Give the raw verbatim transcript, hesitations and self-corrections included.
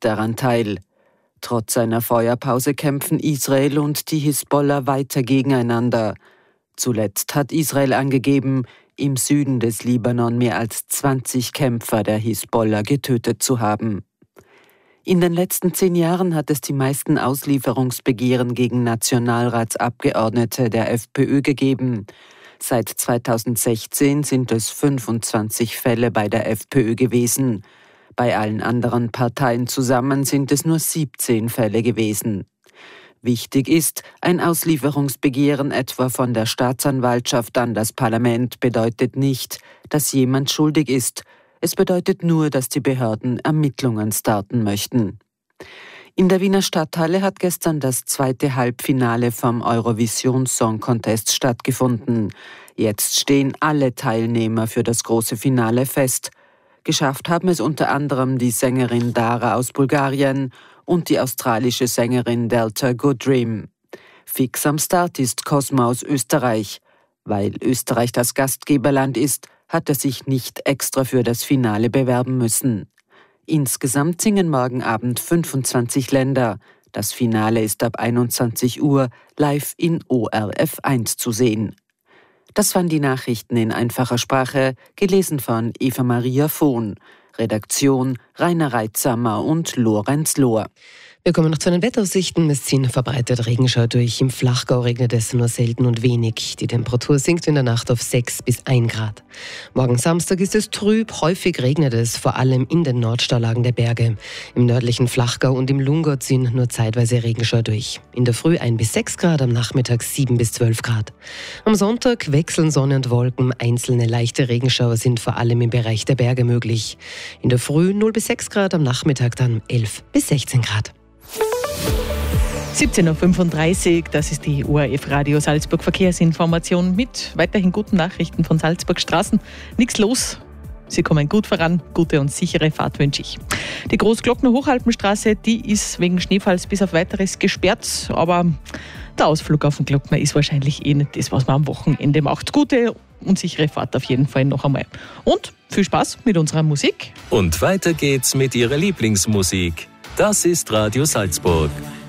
nicht daran teil. Trotz einer Feuerpause kämpfen Israel und die Hisbollah weiter gegeneinander. Zuletzt hat Israel angegeben, im Süden des Libanon mehr als zwanzig Kämpfer der Hisbollah getötet zu haben. In den letzten zehn Jahren hat es die meisten Auslieferungsbegehren gegen Nationalratsabgeordnete der FPÖ gegeben. Seit zweitausendsechzehn sind es fünfundzwanzig Fälle bei der FPÖ gewesen. Bei allen anderen Parteien zusammen sind es nur siebzehn Fälle gewesen. Wichtig ist, ein Auslieferungsbegehren etwa von der Staatsanwaltschaft an das Parlament bedeutet nicht, dass jemand schuldig ist. Es bedeutet nur, dass die Behörden Ermittlungen starten möchten. In der Wiener Stadthalle hat gestern das zweite Halbfinale vom Eurovision Song Contest stattgefunden. Jetzt stehen alle Teilnehmer für das große Finale fest. Geschafft haben es unter anderem die Sängerin Dara aus Bulgarien und die australische Sängerin Delta Goodrem. Fix am Start ist Cosmo aus Österreich. Weil Österreich das Gastgeberland ist, hat er sich nicht extra für das Finale bewerben müssen. Insgesamt singen morgen Abend fünfundzwanzig Länder. Das Finale ist ab einundzwanzig Uhr live in O R F eins zu sehen. Das waren die Nachrichten in einfacher Sprache, gelesen von Eva-Maria Vohn. Redaktion Rainer Reitsamer und Lorenz Lohr. Wir kommen noch zu den Wetteraussichten. Es ziehen verbreitet Regenschauer durch. Im Flachgau regnet es nur selten und wenig. Die Temperatur sinkt in der Nacht auf sechs bis ein Grad. Morgen Samstag ist es trüb. Häufig regnet es, vor allem in den Nordstaullagen der Berge. Im nördlichen Flachgau und im Lungau ziehen nur zeitweise Regenschauer durch. In der Früh ein bis sechs Grad, am Nachmittag sieben bis zwölf Grad. Am Sonntag wechseln Sonne und Wolken. Einzelne leichte Regenschauer sind vor allem im Bereich der Berge möglich. In der Früh null bis sechs Grad, am Nachmittag dann elf bis sechzehn Grad. siebzehn Uhr fünfunddreißig, das ist die O R F Radio Salzburg Verkehrsinformation mit weiterhin guten Nachrichten von Salzburg Straßen. Nichts los, Sie kommen gut voran, gute und sichere Fahrt wünsche ich. Die Großglockner Hochalpenstraße, die ist wegen Schneefalls bis auf Weiteres gesperrt, aber der Ausflug auf den Glockner ist wahrscheinlich eh nicht das, was man am Wochenende macht. Gute und sichere Fahrt auf jeden Fall noch einmal. Und viel Spaß mit unserer Musik. Und weiter geht's mit Ihrer Lieblingsmusik. Das ist Radio Salzburg.